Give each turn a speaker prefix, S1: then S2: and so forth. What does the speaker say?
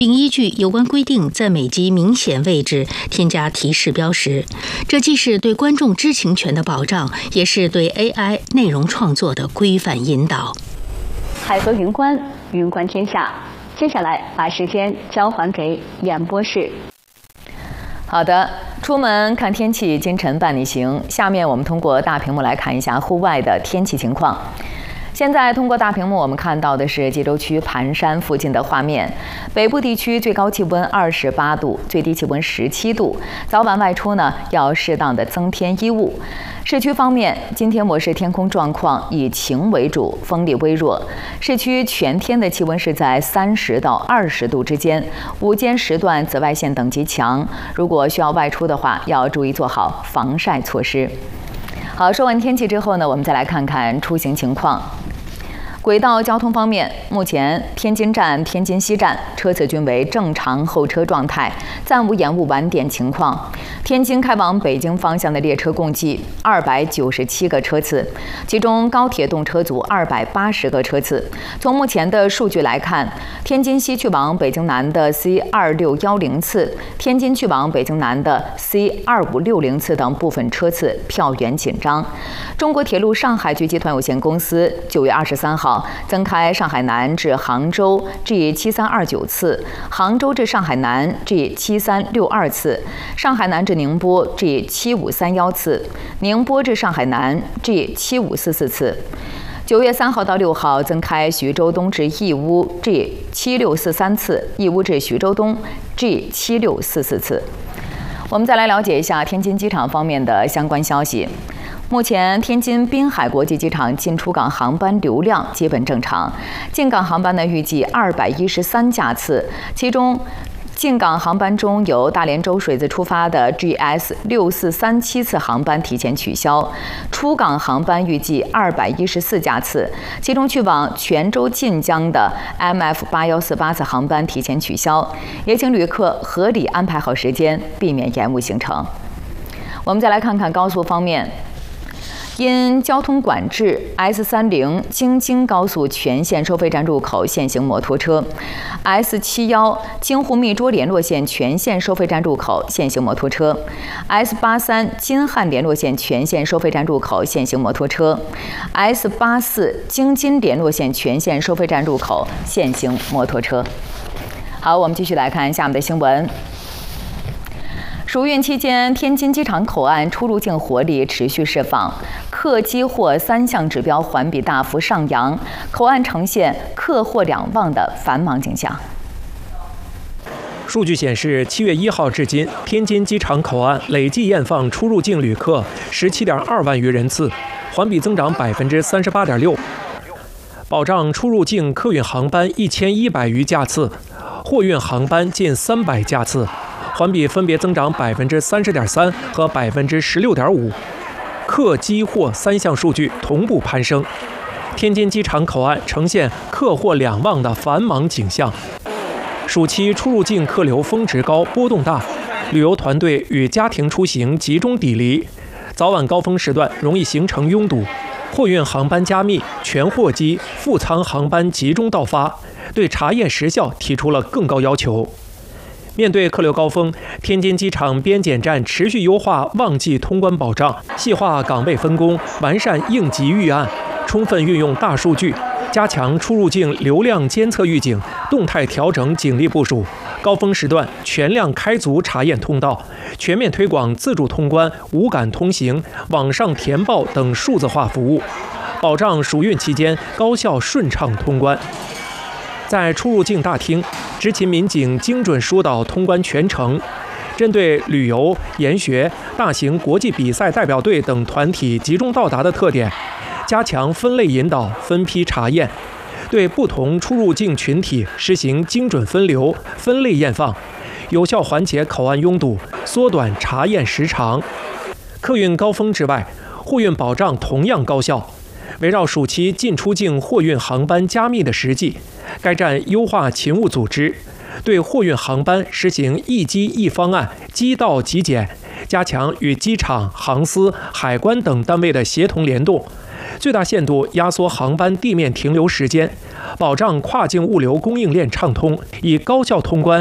S1: 并依据有关规定在每机明显位置添加提示标识。这既是对观众知情权的保障，也是对 AI 内容创作的规范引导。
S2: 海河云观，云观天下。接下来把时间交还给演播室。
S3: 好的，出门看天气，今晨伴你行。下面我们通过大屏幕来看一下户外的天气情况。现在通过大屏幕，我们看到的是济州区盘山附近的画面。北部地区最高气温28度，最低气温17度。早晚外出呢，要适当的增添衣物。市区方面，今天模式天空状况以晴为主，风力微弱。市区全天的气温是在30到20度之间，午间时段紫外线等级强。如果需要外出的话，要注意做好防晒措施。好，说完天气之后呢，我们再来看看出行情况。轨道交通方面，目前天津站、天津西站车次均为正常候车状态，暂无延误晚点情况。天津开往北京方向的列车共计297个车次，其中高铁动车组280个车次。从目前的数据来看，天津西去往北京南的 C2610次、天津去往北京南的 C2560次等部分车次票源紧张。中国铁路上海局集团有限公司9月23号增开上海南至杭州 G7329 次，杭州至上海南 G7362 次，上海南至宁波 G7531 次，宁波至上海南 G7544 次。9月3号到6号增开徐州东至义乌 G7643 次，义乌至徐州东 G7644 次。我们再来了解一下天津机场方面的相关消息。目前，天津滨海国际机场进出港航班流量基本正常，进港航班呢预计213架次，其中进港航班中由大连州水子出发的 GS6437 次航班提前取消，出港航班预计214架次，其中去往泉州晋江的 MF8148 次航班提前取消，也请旅客合理安排好时间，避免延误行程。我们再来看看高速方面。因交通管制 ，S30京津高速全线收费站入口限行摩托车 ，S71京沪密涿联络线全线收费站入口限行摩托车 ，S83京汉联络线全线收费站入口限行摩托车 ，S84京津联络线全线收费站入口限行摩托车。好，我们继续来看下面的新闻。暑运期间，天津机场口岸出入境活力持续释放，客机货3项指标环比大幅上扬，口岸呈现客货两旺的繁忙景象。
S4: 数据显示，7月1号至今，天津机场口岸累计验放出入境旅客17.2万余人次，环比增长38.6%，保障出入境客运航班1100余架次，货运航班近300架次。环比分别增长30.3%和16.5%，客机货3项数据同步攀升，天津机场口岸呈现客货两旺的繁忙景象。暑期出入境客流峰值高，波动大，旅游团队与家庭出行集中抵离，早晚高峰时段容易形成拥堵，货运航班加密，全货机、副舱航班集中到发，对查验时效提出了更高要求。面对客流高峰，天津机场边检站持续优化旺季通关保障，细化岗位分工，完善应急预案，充分运用大数据，加强出入境流量监测预警，动态调整警力部署。高峰时段全量开足查验通道，全面推广自主通关、无感通行、网上填报等数字化服务，保障暑运期间高效顺畅通关。在出入境大厅，执勤民警精准疏导通关全程，针对旅游、研学、大型国际比赛代表队等团体集中到达的特点，加强分类引导、分批查验，对不同出入境群体实行精准分流、分类验放，有效缓解口岸拥堵，缩短查验时长。客运高峰之外，货运保障同样高效。围绕暑期进出境货运航班加密的实际，该站优化勤务组织，对货运航班实行一机一方案、机到机检，加强与机场、航司、海关等单位的协同联动， 最大限度压缩航班地面停留时间，保障跨境物流供应链畅通，以高效通关